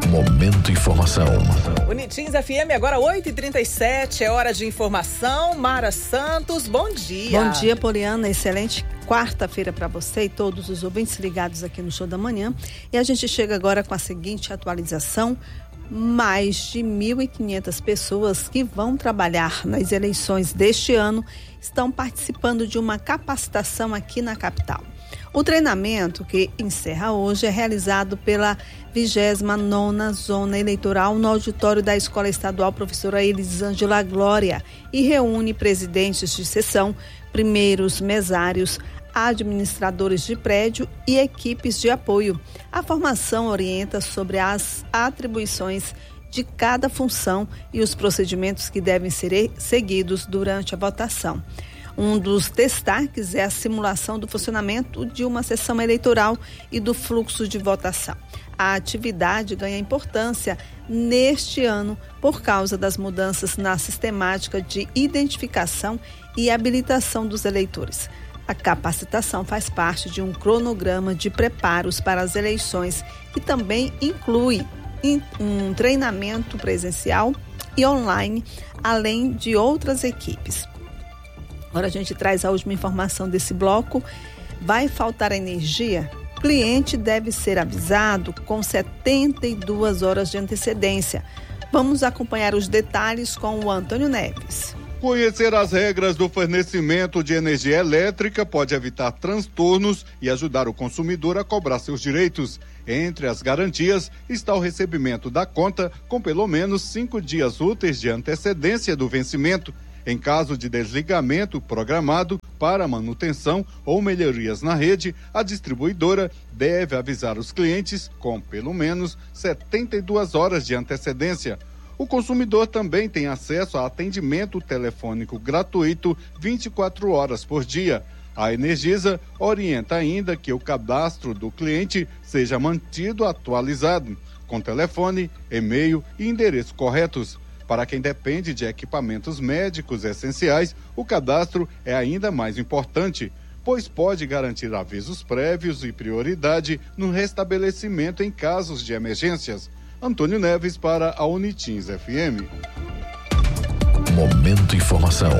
Momento Informação. Unitins FM, agora 8h37, é hora de informação. Mara Santos, bom dia. Bom dia, Poliana. Excelente quarta-feira para você e todos os ouvintes ligados aqui no Show da Manhã. E a gente chega agora com a seguinte atualização. Mais de 1.500 pessoas que vão trabalhar nas eleições deste ano estão participando de uma capacitação aqui na capital. O treinamento, que encerra hoje, é realizado pela 29ª Zona Eleitoral no auditório da Escola Estadual Professora Elisângela Glória e reúne presidentes de seção, primeiros mesários, administradores de prédio e equipes de apoio. A formação orienta sobre as atribuições de cada função e os procedimentos que devem ser seguidos durante a votação. Um dos destaques é a simulação do funcionamento de uma sessão eleitoral e do fluxo de votação. A atividade ganha importância neste ano por causa das mudanças na sistemática de identificação e habilitação dos eleitores. A capacitação faz parte de um cronograma de preparos para as eleições, que também inclui um treinamento presencial e online, além de outras equipes. Agora a gente traz a última informação desse bloco. Vai faltar energia? O cliente deve ser avisado com 72 horas de antecedência. Vamos acompanhar os detalhes com o Antônio Neves. Conhecer as regras do fornecimento de energia elétrica pode evitar transtornos e ajudar o consumidor a cobrar seus direitos. Entre as garantias está o recebimento da conta com pelo menos 5 dias úteis de antecedência do vencimento. Em caso de desligamento programado para manutenção ou melhorias na rede, a distribuidora deve avisar os clientes com pelo menos 72 horas de antecedência. O consumidor também tem acesso a atendimento telefônico gratuito 24 horas por dia. A Energisa orienta ainda que o cadastro do cliente seja mantido atualizado, com telefone, e-mail e endereço corretos. Para quem depende de equipamentos médicos essenciais, o cadastro é ainda mais importante, pois pode garantir avisos prévios e prioridade no restabelecimento em casos de emergências. Antônio Neves para a Unitins FM. Momento Informação.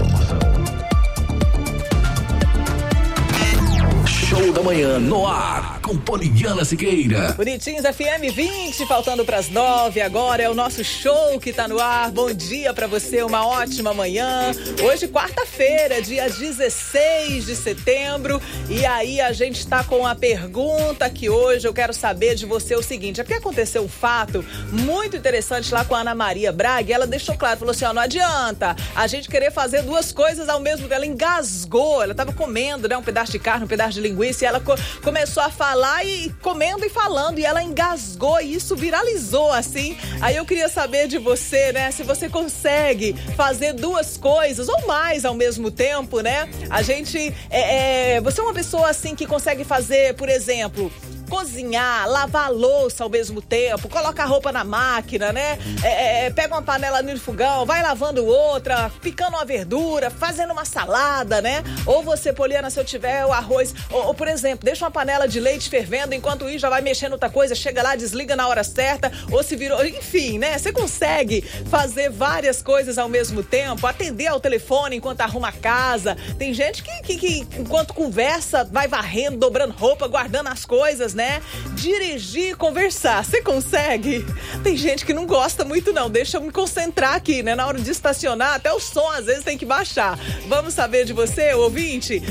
Show da Manhã no ar, com Poliana Siqueira. Unitins FM 20, faltando para as 9, agora é o nosso show que tá no ar. Bom dia para você, uma ótima manhã. Hoje, quarta-feira, dia 16 de setembro. E aí a gente tá com a pergunta que hoje eu quero saber de você o seguinte. É porque aconteceu um fato muito interessante lá com a Ana Maria Braga. E ela deixou claro, falou assim, ó, não adianta a gente querer fazer duas coisas ao mesmo tempo. Ela engasgou, ela tava comendo, né, um pedaço de carne, um pedaço de linguiça, e ela começou a falar e comendo e falando, e ela engasgou, e isso viralizou assim. Aí eu queria saber de você, né, se você consegue fazer duas coisas ou mais ao mesmo tempo, né? A gente, você é uma pessoa assim que consegue fazer, por exemplo, cozinhar, lavar a louça ao mesmo tempo, coloca a roupa na máquina, né? Pega uma panela no fogão, vai lavando outra, picando uma verdura, fazendo uma salada, né? Ou você, Poliana, se eu tiver o arroz, ou por exemplo, deixa uma panela de leite fervendo, enquanto isso já vai mexendo outra coisa, chega lá, desliga na hora certa, ou se virou, enfim, né? Você consegue fazer várias coisas ao mesmo tempo, atender ao telefone enquanto arruma a casa. Tem gente que enquanto conversa, vai varrendo, dobrando roupa, guardando as coisas, né? Dirigir e conversar, você consegue? Tem gente que não gosta muito não, deixa eu me concentrar aqui, né? Na hora de estacionar, até o som às vezes tem que baixar. Vamos saber de você, ouvinte?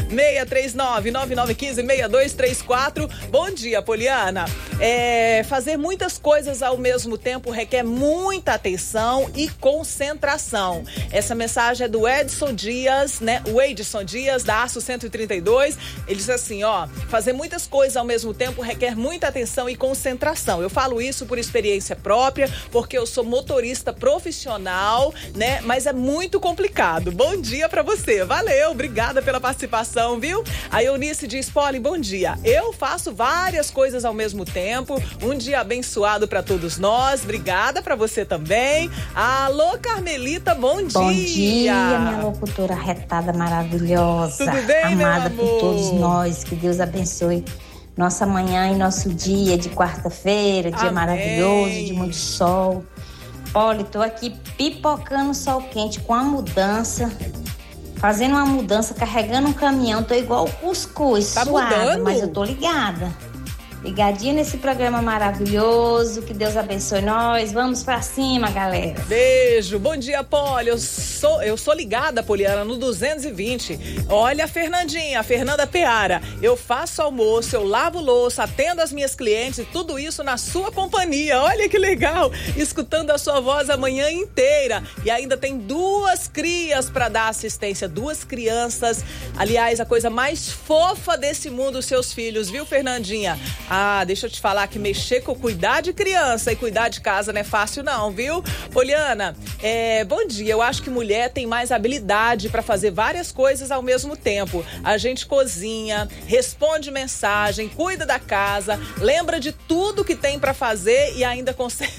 639-9915-6234. Bom dia, Poliana. Fazer muitas coisas ao mesmo tempo requer muita atenção e concentração. Essa mensagem é do Edson Dias, né? O Edson Dias, da Aço 132. Ele diz assim, ó, fazer muitas coisas ao mesmo tempo requer muita atenção e concentração. Eu falo isso por experiência própria, porque eu sou motorista profissional, né? Mas é muito complicado. Bom dia pra você. Valeu, obrigada pela participação, viu? A Eunice diz, Poli, bom dia. Eu faço várias coisas ao mesmo tempo. Um dia abençoado pra todos nós. Obrigada pra você também. Alô, Carmelita, bom dia. Bom dia, minha locutora retada maravilhosa. Tudo bem, amada meu amor? por todos nós. Que Deus abençoe nossa manhã e nosso dia de quarta-feira, dia maravilhoso, de muito sol. Olha, tô aqui pipocando sol quente com a mudança, fazendo uma mudança, carregando um caminhão, tô igual o cuscuz, tá suado, mudando? Mas eu tô ligada. Ligadinha nesse programa maravilhoso, que Deus abençoe nós. Vamos pra cima, galera. Beijo, bom dia, Poli. Eu sou ligada, Poliana, no 220. Olha a Fernandinha, a Fernanda Peara. Eu faço almoço, eu lavo louça, atendo as minhas clientes, tudo isso na sua companhia. Olha que legal, escutando a sua voz a manhã inteira. E ainda tem 2 crias para dar assistência, 2 crianças. Aliás, a coisa mais fofa desse mundo, seus filhos, viu, Fernandinha? Ah, deixa eu te falar que mexer com cuidar de criança e cuidar de casa não é fácil não, viu? Poliana, bom dia. Eu acho que mulher tem mais habilidade para fazer várias coisas ao mesmo tempo. A gente cozinha, responde mensagem, cuida da casa, lembra de tudo que tem para fazer e ainda consegue...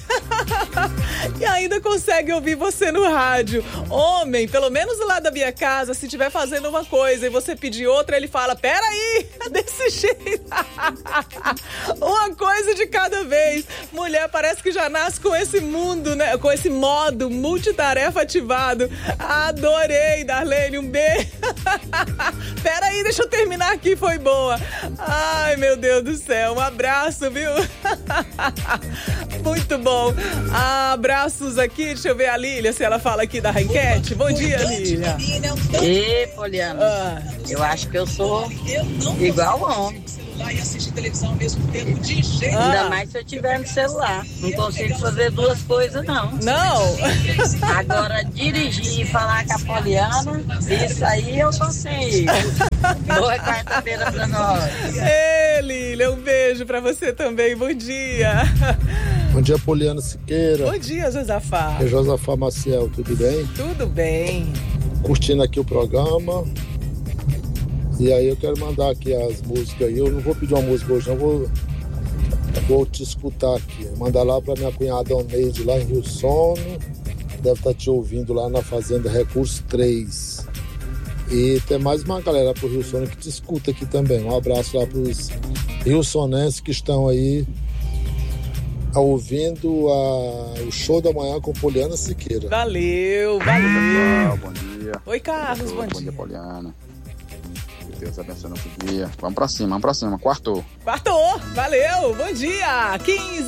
e ainda consegue ouvir você no rádio. Homem, pelo menos lá da minha casa, se estiver fazendo uma coisa e você pedir outra, ele fala, peraí, desse jeito. Uma coisa de cada vez. Mulher parece que já nasce com esse mundo, né? Com esse modo multitarefa ativado. Adorei, Darlene, um beijo. Peraí, deixa eu terminar aqui, foi boa. Ai, meu Deus do céu, um abraço, viu? Muito bom. Abraços aqui, deixa eu ver a Lília, se ela fala aqui da enquete. Bom dia, Lília. Ei, Poliana, eu acho que eu sou igual homem. E assistir televisão ao mesmo tempo de jeito. Ainda mais se eu tiver no celular. Não consigo fazer 2 coisas, não. Não? Agora, dirigir e falar com a Poliana, isso aí eu consigo. Boa quarta-feira pra nós. Ei, Lília, um beijo pra você também. Bom dia. Bom dia, Poliana Siqueira. Bom dia, Josafá. É Josafá Maciel, tudo bem? Tudo bem. Curtindo aqui o programa. E aí eu quero mandar aqui as músicas aí. Eu não vou pedir uma música hoje, não. Vou te escutar aqui. Mandar lá pra minha cunhada Oneide, lá em Rio Sono. Deve estar te ouvindo lá na Fazenda Recurso 3. E tem mais uma galera pro Rio Sono que te escuta aqui também. Um abraço lá pros riosonenses que estão aí ouvindo o show da manhã com Poliana Siqueira. Valeu. Bom dia. Oi, Carlos, bom dia. Bom dia, Poliana. Que Deus abençoe nosso dia. Vamos pra cima. Quartou. Valeu, bom dia. 15